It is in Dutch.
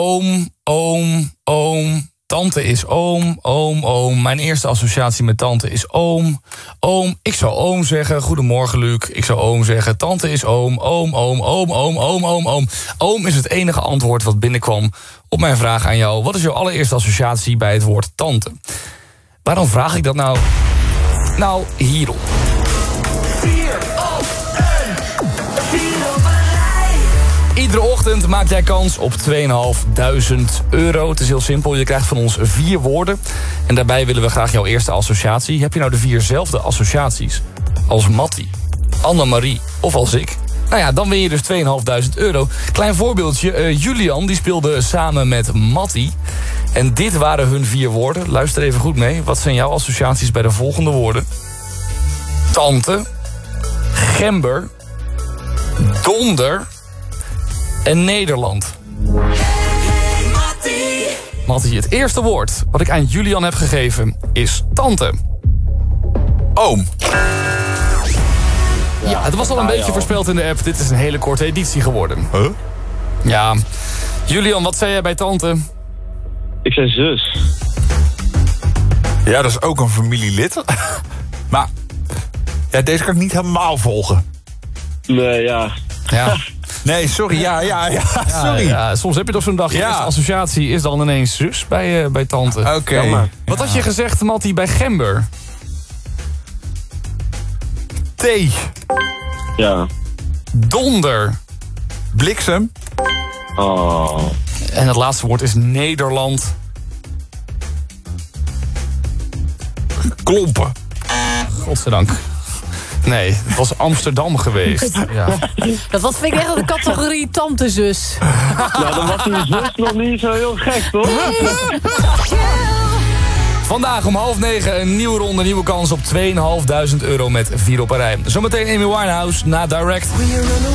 Oom. Tante is oom. Mijn eerste associatie met tante is oom. Ik zou oom zeggen. Goedemorgen, Luc. Ik zou oom zeggen. Tante is oom. Oom. Oom is het enige antwoord wat binnenkwam op mijn vraag aan jou. Wat is jouw allereerste associatie bij het woord tante? Waarom vraag ik dat nou? Nou, hierop. 4 op 1. Iedere ochtend maak jij kans op €2.500. Het is heel simpel, je krijgt van ons 4 woorden. En daarbij willen we graag jouw eerste associatie. Heb je nou de 4zelfde associaties? Als Mattie, Annemarie of als ik? Nou ja, dan win je dus €2.500. Klein voorbeeldje, Julian die speelde samen met Mattie. En dit waren hun 4 woorden. Luister even goed mee. Wat zijn jouw associaties bij de volgende woorden? Tante, gember, donder en Nederland. Mattie, het eerste woord wat ik aan Julian heb gegeven is tante. Oom. Ja, het was al een beetje voorspeld in de app. Dit is een hele korte editie geworden. Huh? Ja. Julian, wat zei jij bij tante? Ik zei zus. Ja, dat is ook een familielid. Maar ja, deze kan ik niet helemaal volgen. Nee, ja. Ja. Nee, sorry. Ja, sorry. Ja, soms heb je toch zo'n dag. Je Ja. eerste associatie is dan ineens zus bij tante. Oké. Wat had je gezegd, Mattie, bij gember? Thee. Ja. Donder. Bliksem. Oh. En het laatste woord is Nederland. Klompen. Godzijdank. Nee, het was Amsterdam geweest. Ja. Dat vind ik echt de categorie tante-zus. Nou, dan was die zus nog niet zo heel gek, toch? Vandaag om 8:30 een nieuwe ronde, nieuwe kans op €2.500 met 4 op een rij. Zometeen Amy Winehouse na Direct.